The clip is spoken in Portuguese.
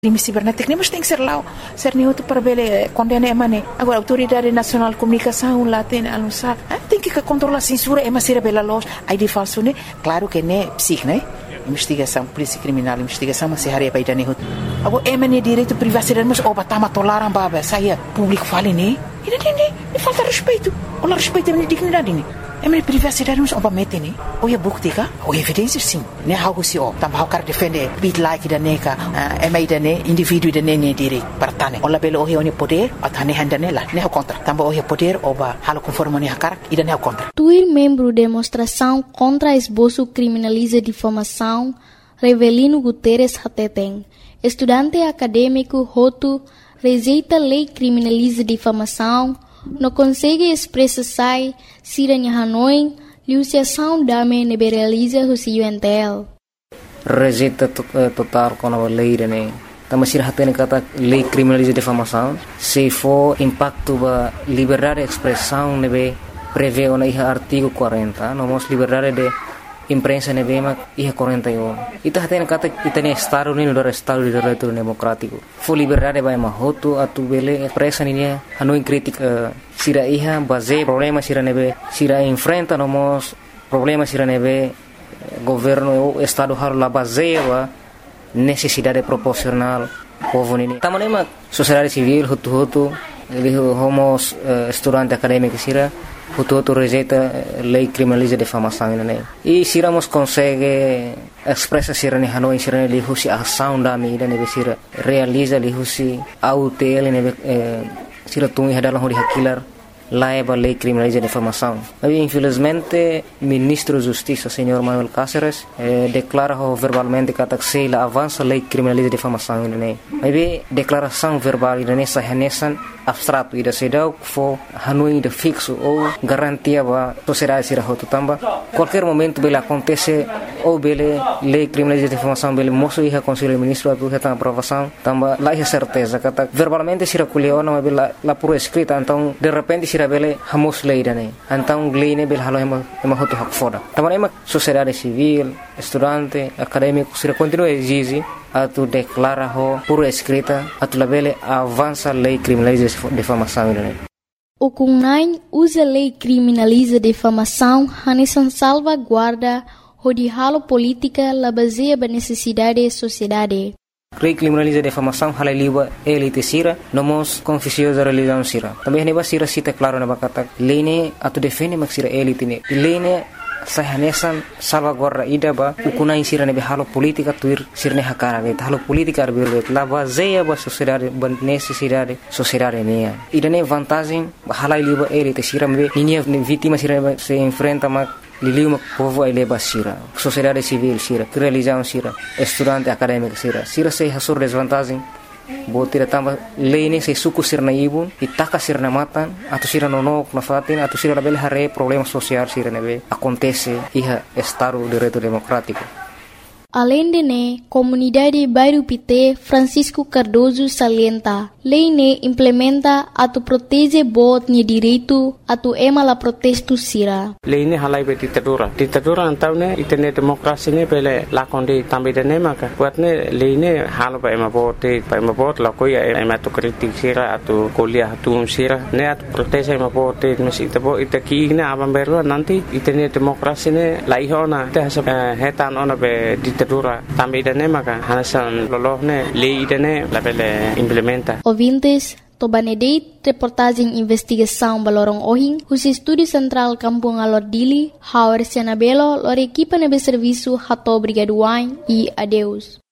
Crime cibernético, mas tem que ser lá, ser neutro para ver condena é mané. Agora, a Autoridade Nacional de Comunicação lá tem a anunciar, tem que controlar a censura, é uma ser bela loja, aí de falso, né? Claro que não é psique, né? Investigação, polícia criminal, investigação, mas se haria para ir neutro. Agora, é mané direito privacidade, mas o batama tolaram baba, saia público fale, né? E não falta respeito, olha respeito a minha dignidade, né? É minha privacidade, mas obviamente, né? Ou é buktika, ou é evidência, sim. Né? Algo se ó, também o cara defende bit like da neca, é mais da ne, indivíduo da ne direito para tane. Olha pelo ou é poder, ou tane handa nela, né? O contra. Também ou é poder, ou ba halo conforme né cara, e da ne o contra. Tuir membro de demonstração contra esboço criminaliza difamação, Revelino Guterres Hateteng, estudante acadêmico Hotu, rejeita lei criminaliza difamação. Não consegue expressar siranya Hanoi, liusiação dame neberaliza o UNTL. Rejeita total com a lei, né? Também se hatene kata lei criminaliza difamação. Se for impacto ba liberdade de expressão, nebe prevê o artigo 40, nomos liberdade de imprensa nebema ia 41. Ita hatene kata kita ni Estado ni do Estado de Direito Democrático. Fo liberdade vai mahoto atu bele expressa ni Hanoi crítica sira iha base problema sira nebe sira enfrenta nomos problema sira nebe governo o Estado har la base wa necessidade proporcional povo ni. Tamanema sociedade civil hutu homos estudante acadêmico sira Hutu rejeita lei criminaliza difamação, né? E se iramos consegue expressa sira ni Hanoi sira ni husi ação da mídia ne sira realiza li husi autel ne sira tungi hadalah hodi hakilar laiba lei criminaliza difamação. Mas infelizmente ministro da Justiça senhor Manuel Cáceres declara verbalmente que la avança lei criminaliza difamação, né? Mas declaração verbal ne sahanesan abstrato ida sedau fo Hanoi de fixo ou garantia ba sociedade sira hotu tamba qualquer momento bela acontece ou bele lei criminaliza difamação bele moço ia conselho ministro atu reta aprovação tamba lá é certeza kata verbalmente sira kuliona mas bela la por escrita então de repente sira bele hamos lei dane então lei ne bela halo ema hotu hak foda tamba ema sociedade civil estudante acadêmico sira continua exige atu declara ho por escrita atu labele avança lei criminaliza difamação. O CUNAI usa lei criminaliza difamação, hanesan salvaguarda de halo política la baseia ba necessidade sociedade. Lei criminaliza difamação halai liba elite sira nomos confissões da religião sira. Também neba sira cita claro na bakata lei ne atu defende mak sira elite ne. Lei ne sahanesan salvaguarda ida ba ukunai sira ne halo politika tuir sirne hakara ge halo politika arbir la baseia ba sociedade ba necessidade sociedade ne ida ne vantagem halai liba elite sira me linha vítima sira se enfrenta ma liliu povo ai leba sira sociedade civil sira religião sira estudante acadêmico sira se hasur desvantagem botira tamba lei se suku sirna ibun itaka sirna matan atau sira nonok na fatin atau sira label hare problema sosial sira nebe acontece iha Estado de Direito Democrático. Além de ne, comunidade Bairro Pité Francisco Cardoso salienta, lei ne implementa atu protege bot ni direito atu ema la protesto sira. Lei ne halai be ditadura antau ne itene demokrasi ne pele lakondi tambi de ne maka buat ne lei ne halo ba ema bot la koi ema tu kritik sira atu kuliah atu sira ne atu protege ema bot mesi tabo itaki ne abam berwa nanti itene demokrasi ne laihona te hetan ona be ditadura tambi de ne maka hanasan lolohne lei de ne la pele implementa. Ouvintes, Tobanedeit, reportagem investigação Balorong Ohing, os Estúdio Central Kampung Alordili, Hauer Sianabelo, lor equipa nebe serviço Hato Brigaduain e adeus.